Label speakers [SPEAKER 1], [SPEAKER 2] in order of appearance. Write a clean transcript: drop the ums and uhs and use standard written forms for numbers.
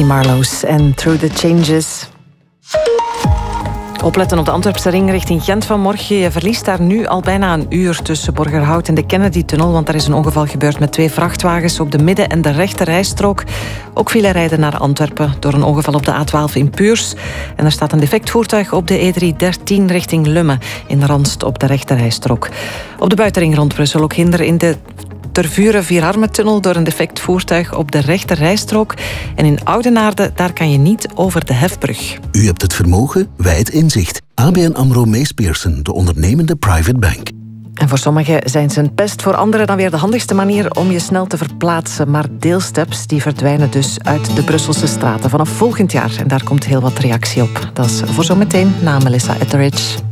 [SPEAKER 1] Marloes en Through the Changes. Opletten op de Antwerpse ring richting Gent vanmorgen. Je verliest daar nu al bijna een uur tussen Borgerhout en de Kennedy-tunnel, want daar is een ongeval gebeurd met 2 vrachtwagens op de midden- en de rechter rijstrook. Ook file rijden naar Antwerpen door een ongeval op de A12 in Puurs. En er staat een defect voertuig op de E313 richting Lummen in Ranst op de rechter rijstrook. Op de buitenring rond Brussel ook hinder in de Tervuren-Vierarmentunnel door een defect voertuig op de rechter rijstrook. En in Oudenaarde, daar kan je niet over de hefbrug.
[SPEAKER 2] U hebt het vermogen, wij het inzicht. ABN AMRO Mees Pierson, de ondernemende private bank.
[SPEAKER 1] En voor sommigen zijn ze een pest, voor anderen dan weer de handigste manier om je snel te verplaatsen. Maar deelsteps die verdwijnen dus uit de Brusselse straten vanaf volgend jaar. En daar komt heel wat reactie op. Dat is voor zometeen na Melissa Etheridge.